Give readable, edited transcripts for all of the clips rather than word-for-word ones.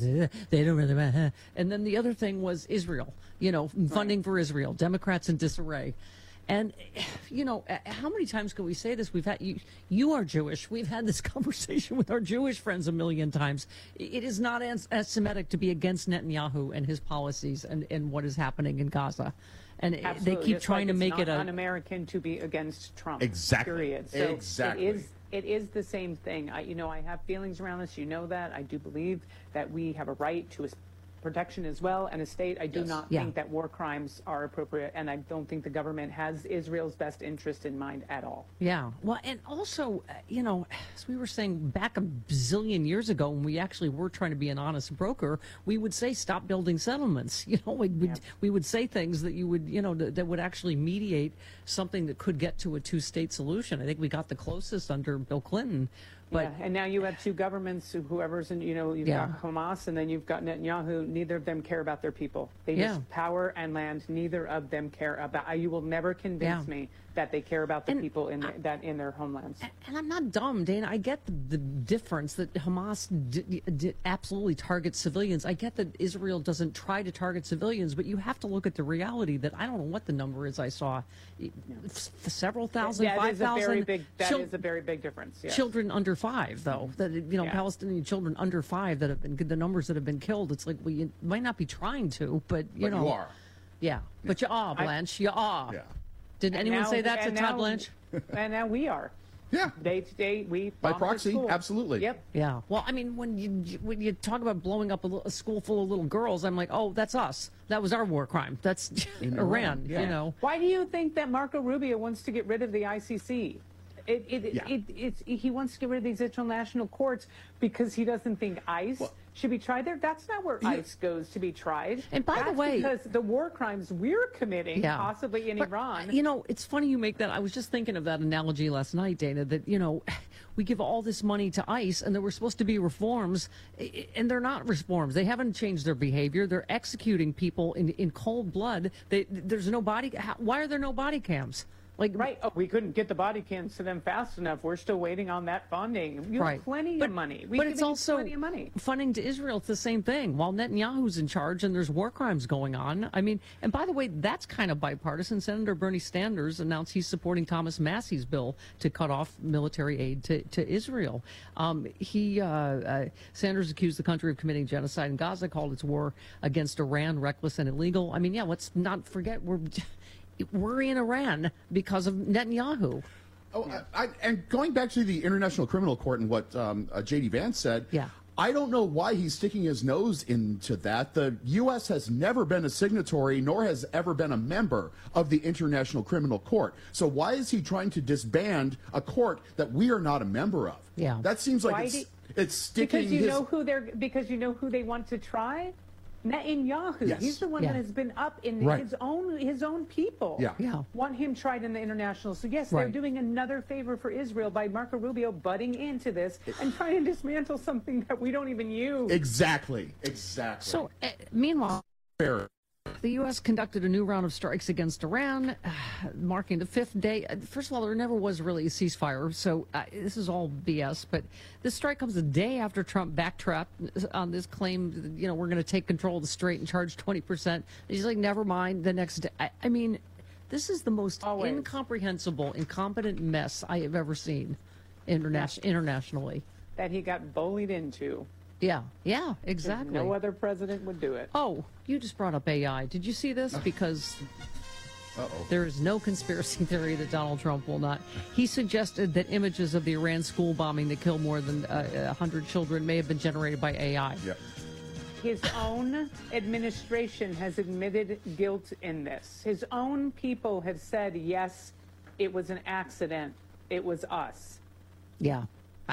they don't really want. And then the other thing was Israel, funding for Israel, Democrats in disarray. And, how many times can we say this? We've had you are Jewish. We've had this conversation with our Jewish friends a million times. It is not anti-Semitic to be against Netanyahu and his policies and what is happening in Gaza. And Absolutely. they keep Just trying like to make it's it not un-American to be against Trump. Exactly. Period. So exactly. It is the same thing. I have feelings around this. You know that. I do believe that we have a right to protection as well, and a state. I do not think that war crimes are appropriate, and I don't think the government has Israel's best interest in mind at all. Yeah. Well, and also, as we were saying back a bazillion years ago, when we actually were trying to be an honest broker, we would say stop building settlements. We would say things that you would, that would actually mediate something that could get to a two-state solution. I think we got the closest under Bill Clinton. But, and now you have two governments, whoever's in, you've got Hamas and then you've got Netanyahu. Neither of them care about their people. They just power and land. Neither of them care about. You will never convince me that they care about the people in their homelands. And I'm not dumb, Dana. I get the difference that Hamas absolutely targets civilians. I get that Israel doesn't try to target civilians, but you have to look at the reality that I don't know what the number is. I saw several thousand, 5,000. That is a very big difference. Yes. Children under 5, though. That Palestinian children under 5 that have been the numbers that have been killed. It's like you might not be trying to, but you are. Yeah, but you are, Blanche. You are. Yeah. Did anyone say that to Todd Blanche? And now we are. Yeah. Day to day, we by proxy, absolutely. Yep. Yeah. Well, I mean, when you talk about blowing up a school full of little girls, I'm like, oh, that's us. That was our war crime. That's Iran. Yeah. Why do you think that Marco Rubio wants to get rid of the ICC? He wants to get rid of these international courts because he doesn't think ICE should be tried there. That's not where ICE goes to be tried. And by the way, because the war crimes we're committing, possibly in Iran. It's funny you make that. I was just thinking of that analogy last night, Dana, that, we give all this money to ICE and there were supposed to be reforms, and they're not reforms. They haven't changed their behavior. They're executing people in cold blood. There's no body. Why are there no body cams? We couldn't get the body cams to them fast enough. We're still waiting on that funding. You have plenty of money. But it's also plenty of money. Funding to Israel. It's the same thing. While Netanyahu's in charge and there's war crimes going on. I mean, and by the way, that's kind of bipartisan. Senator Bernie Sanders announced he's supporting Thomas Massey's bill to cut off military aid to Israel. Sanders accused the country of committing genocide in Gaza, called its war against Iran reckless and illegal. I mean, let's not forget we're in Iran because of Netanyahu. And going back to the International Criminal Court and what J.D. Vance said, I don't know why he's sticking his nose into that. The U.S. has never been a signatory, nor has ever been a member of the International Criminal Court. So why is he trying to disband a court that we are not a member of? Yeah, that seems like it's sticking. Because you know who they want to try. Netanyahu. Yes. He's the one that has been up in his own people. Want him tried in the international. So yes, they're doing another favor for Israel by Marco Rubio butting into this and trying to dismantle something that we don't even use. Exactly. So meanwhile, the U.S. conducted a new round of strikes against Iran, marking the 5th day. First of all, there never was really a ceasefire, so this is all BS. But this strike comes a day after Trump backtracked on this claim, we're going to take control of the strait and charge 20%. He's like, never mind, the next day. I mean, this is the most incomprehensible, incompetent mess I have ever seen internationally. That he got bullied into. Yeah, exactly. No other president would do it. Oh, you just brought up AI. Did you see this? Because there is no conspiracy theory that Donald Trump will not. He suggested that images of the Iran school bombing that killed more than 100 children may have been generated by AI. Yep. His own administration has admitted guilt in this. His own people have said, yes, it was an accident. It was us. Yeah.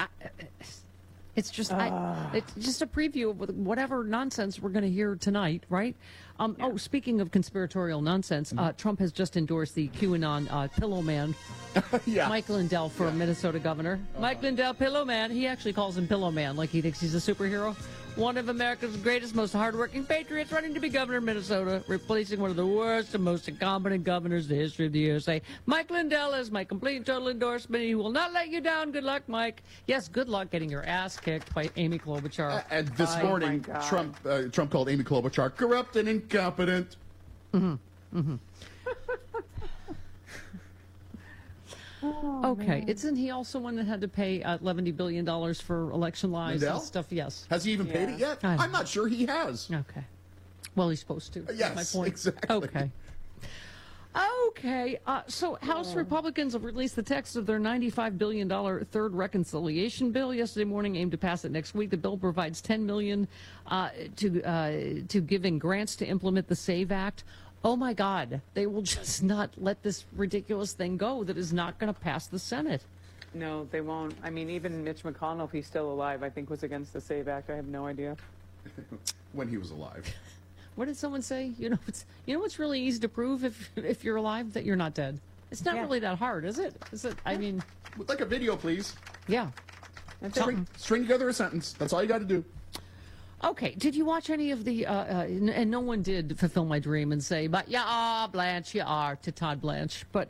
It's just it's just a preview of whatever nonsense we're going to hear tonight, right? Oh, speaking of conspiratorial nonsense, Trump has just endorsed the QAnon Pillow Man, Mike Lindell, for Minnesota governor. Mike Lindell, Pillow Man. He actually calls him Pillow Man, like he thinks he's a superhero. one of America's greatest, most hardworking patriots, running to be governor of Minnesota, replacing one of the worst and most incompetent governors in the history of the USA. Mike Lindell is my complete and total endorsement. He will not let you down. Good luck, Mike. Yes, good luck getting your ass kicked by Amy Klobuchar. And this morning, Trump called Amy Klobuchar corrupt and incompetent. Okay, isn't he also one that had to pay $11 billion for election lies and stuff? Yes. Has he even paid it yet? I'm not sure he has. Okay. Well, he's supposed to. Yes, That's my point. exactly. Okay. Okay, so House Republicans have released the text of their $95 billion third reconciliation bill yesterday morning, aimed to pass it next week. The bill provides $10 million to giving grants to implement the SAVE Act. Oh, my God, they will just not let this ridiculous thing go that is not going to pass the Senate. No, they won't. I mean, even Mitch McConnell, if he's still alive, I think was against the SAVE Act. I have no idea. When he was alive. What did someone say? You know what's really easy to prove if you're alive? That you're not dead. It's not really that hard, is it? Is it? I mean, like a video, please. Yeah. String together a sentence. That's all you got to do. Okay. Did you watch any of the? And no one did fulfill my dream and say, "But yeah, Blanche, you are," to Todd Blanche. But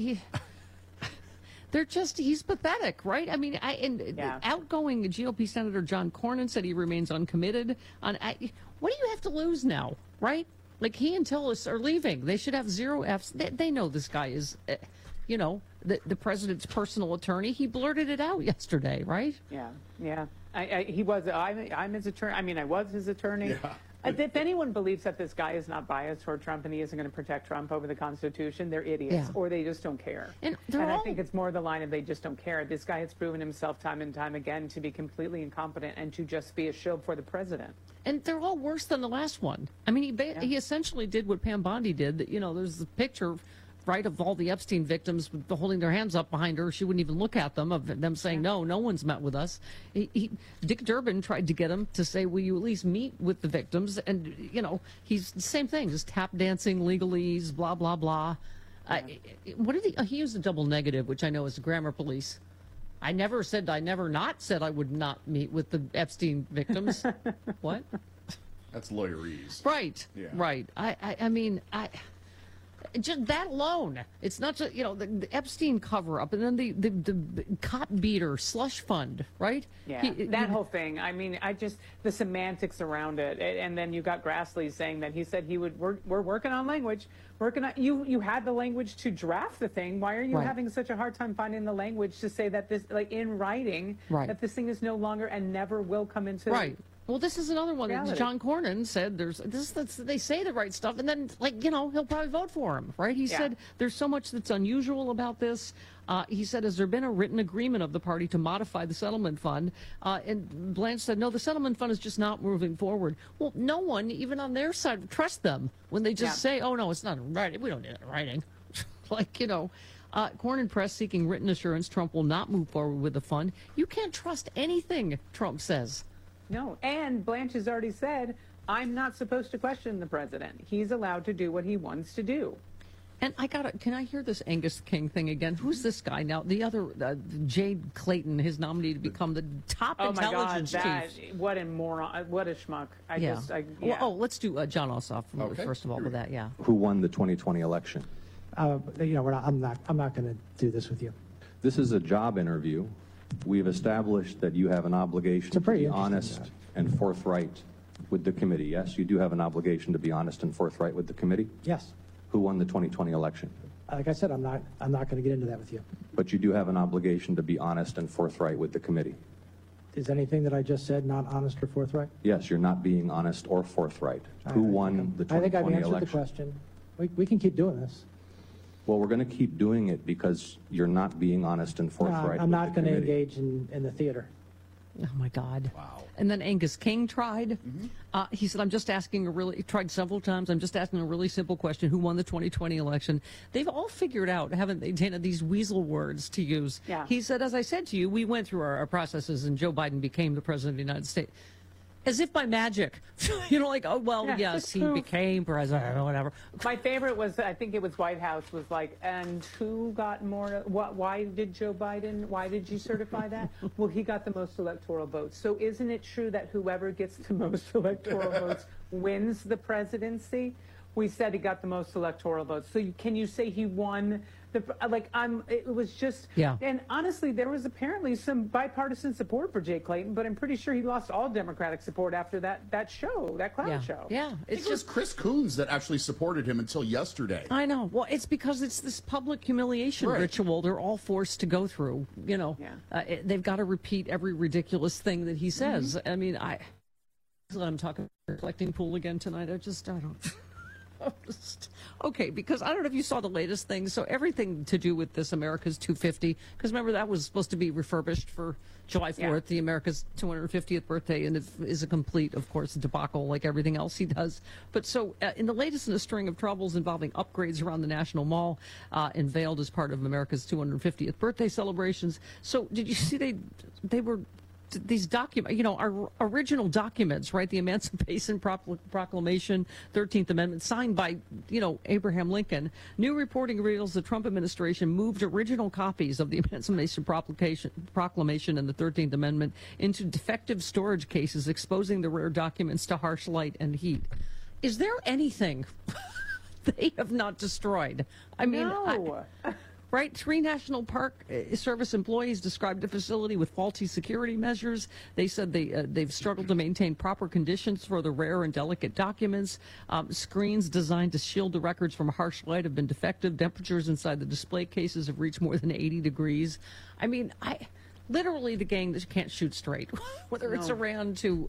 he's pathetic, right? I mean, outgoing GOP Senator John Cornyn said he remains uncommitted. What do you have to lose now, right? Like, he and Tillis are leaving. They should have 0 Fs. They know this guy is, the president's personal attorney. He blurted it out yesterday, right? Yeah. He was. I'm his attorney. I mean, I was his attorney. Yeah. If anyone believes that this guy is not biased toward Trump and he isn't going to protect Trump over the Constitution, they're idiots, or they just don't care. And I think it's more the line of they just don't care. This guy has proven himself time and time again to be completely incompetent and to just be a shield for the president. And they're all worse than the last one. I mean, he essentially did what Pam Bondi did. There's a picture, right, of all the Epstein victims holding their hands up behind her. She wouldn't even look at them, of them saying, no one's met with us. Dick Durbin tried to get him to say, will you at least meet with the victims? And, he's the same thing, just tap dancing, legalese, blah, blah, blah. What did he used a double negative, which I know is the grammar police. I never said I would not meet with the Epstein victims. What? That's lawyerese. Right. Yeah. Right. I mean, just that alone. It's not just, the Epstein cover-up and then the cop beater slush fund, right? Yeah, that whole thing. I mean, the semantics around it. And then you got Grassley saying that he said we're working on language. You had the language to draft the thing. Why are you having such a hard time finding the language to say that this, like in writing, that this thing is no longer and never will come into Well, this is another one that John Cornyn said. They say the right stuff, and then, he'll probably vote for him, right? He said there's so much that's unusual about this. He said, has there been a written agreement of the party to modify the settlement fund? And Blanche said, no, the settlement fund is just not moving forward. Well, no one, even on their side, trusts them when they just say, oh, no, it's not in writing. We don't need it in writing. Cornyn press seeking written assurance Trump will not move forward with the fund. You can't trust anything Trump says. No, and Blanche has already said, I'm not supposed to question the president. He's allowed to do what he wants to do. And can I hear this Angus King thing again? Who's this guy now? The other, Jade Clayton, his nominee to become the top intelligence chief. What a moron, what a schmuck. Well, let's do John Ossoff first of all with that, Who won the 2020 election? I'm not going to do this with you. This is a job interview. We've established that you have an obligation to be honest and forthright with the committee. Yes, you do have an obligation to be honest and forthright with the committee? Yes. Who won the 2020 election? Like I said, I'm not going to get into that with you. But you do have an obligation to be honest and forthright with the committee. Is anything that I just said not honest or forthright? Yes, you're not being honest or forthright. Who won the 2020 election? I think I've answered the question. We can keep doing this. Well, we're going to keep doing it because you're not being honest and forthright. I'm not going to engage in the theater. Oh, my God. Wow. And then Angus King tried. He said, he tried several times. I'm just asking a really simple question. Who won the 2020 election? They've all figured out, haven't they, Dana, these weasel words to use. Yeah. He said, as I said to you, we went through our processes and Joe Biden became the president of the United States. as if by magic, like, oh, well, yes, he became president or whatever. My favorite was, I think it was White House, was like, and who got more, why did Joe Biden, why did you certify that? Well, he got the most electoral votes. So isn't it true that whoever gets the most electoral votes wins the presidency? We said he got the most electoral votes. So can you say he won? It was just, and honestly, there was apparently some bipartisan support for Jay Clayton, but I'm pretty sure he lost all Democratic support after that clown show. Yeah, it was Chris Coons that actually supported him until yesterday. I know. Well, it's because it's this public humiliation ritual they're all forced to go through. They've got to repeat every ridiculous thing that he says. I mean, I'm talking about collecting pool again tonight. I don't. Okay, because I don't know if you saw the latest thing. So everything to do with this America's 250, because remember that was supposed to be refurbished for July 4th, the America's 250th birthday, and it is a complete, of course, debacle like everything else he does. But so in the latest in a string of troubles involving upgrades around the National Mall, unveiled as part of America's 250th birthday celebrations. So did you see they were these documents, our original documents, right? The Emancipation Proclamation, 13th Amendment, signed by, Abraham Lincoln. New reporting reveals the Trump administration moved original copies of the Emancipation Proclamation and the 13th Amendment into defective storage cases, exposing the rare documents to harsh light and heat. Is there anything they have not destroyed? I mean, no. Right? 3 National Park Service employees described the facility with faulty security measures. They said they've struggled to maintain proper conditions for the rare and delicate documents. Screens designed to shield the records from harsh light have been defective. Temperatures inside the display cases have reached more than 80 degrees. I mean, literally the gang that can't shoot straight, whether it's around to...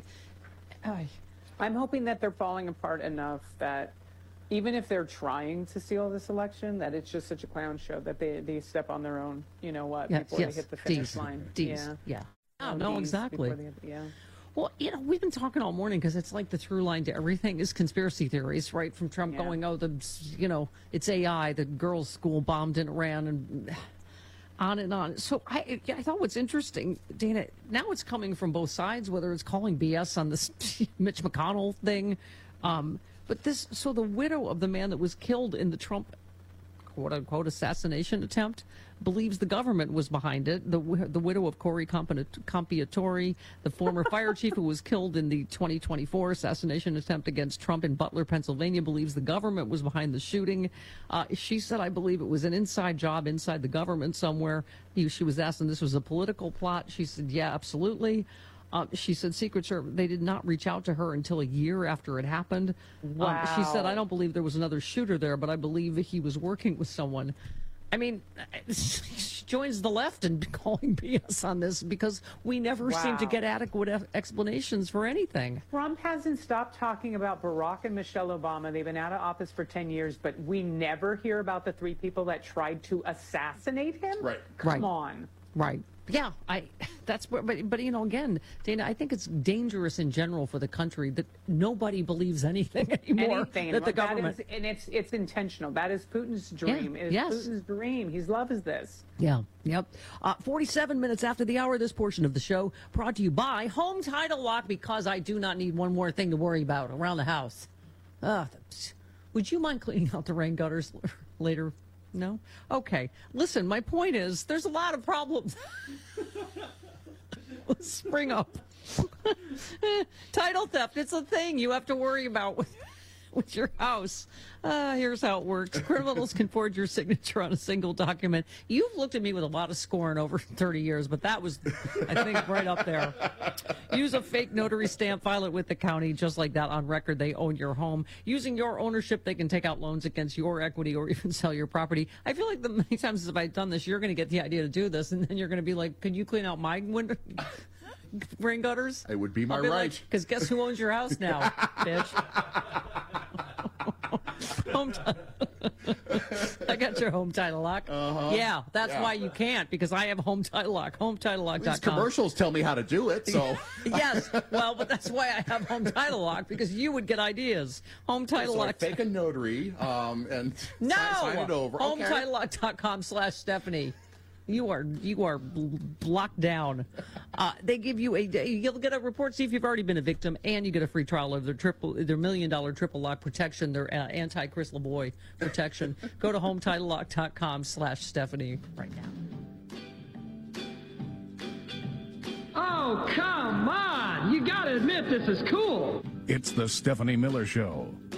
I'm hoping that they're falling apart enough that even if they're trying to steal this election, that it's just such a clown show that they step on their own, before they hit the finish line. No, exactly. Well, we've been talking all morning because it's like the through line to everything is conspiracy theories, right? From Trump going, it's AI, the girls' school bombed in Iran, and on and on. So I thought what's interesting, Dana, now it's coming from both sides, whether it's calling BS on this Mitch McConnell thing, but the widow of the man that was killed in the Trump quote-unquote assassination attempt believes the government was behind it. The widow of Corey Compiatori, the former fire chief who was killed in the 2024 assassination attempt against Trump in Butler, Pennsylvania, believes the government was behind the shooting. She said, I believe it was an inside job inside the government somewhere. She was asked if this was a political plot. She said, yeah, absolutely. She said Secret Service, they did not reach out to her until a year after it happened. Wow. She said, I don't believe there was another shooter there, but I believe he was working with someone. I mean, she joins the left in calling BS on this because we never seem to get adequate explanations for anything. Trump hasn't stopped talking about Barack and Michelle Obama. They've been out of office for 10 years, but we never hear about the 3 people that tried to assassinate him. Right. Come on. Right. Yeah, that's where, but again, Dana, I think it's dangerous in general for the country that nobody believes anything anymore. That the government, and it's intentional. That is Putin's dream. It is Putin's dream. He loves this. Yeah. Yep. 47 minutes after the hour, this portion of the show brought to you by Home Title Lock, because I do not need one more thing to worry about around the house. Would you mind cleaning out the rain gutters later? No? Okay. Listen, my point is there's a lot of problems. Let's spring up. Title theft, it's a thing you have to worry about with your house. Here's how it works. Criminals can forge your signature on a single document. You've looked at me with a lot of scorn over 30 years, but that was, I think, right up there. Use a fake notary stamp, file it with the county, just like that. On record, they own your home. Using your ownership, they can take out loans against your equity or even sell your property. I feel like the many times as I've done this, you're going to get the idea to do this, and then you're going to be like, could you clean out my window? Rain gutters? It would be my right. Because guess who owns your house now, bitch? I got your Home Title Lock. Yeah, that's why you can't, because I have Home Title Lock. HomeTitleLock.com. These commercials tell me how to do it, so. Yes, well, but that's why I have Home Title Lock, because you would get ideas. Home Title Lock. So I fake a notary and no! sign it over. HomeTitleLock.com/Stephanie. You are locked down. They give you you'll get a report, see if you've already been a victim, and you get a free trial of their $1 million triple lock protection, their anti-Chris LaBoy protection. Go to HometitleLock.com/Stephanie right now. Oh, come on! You gotta admit this is cool. It's the Stephanie Miller Show.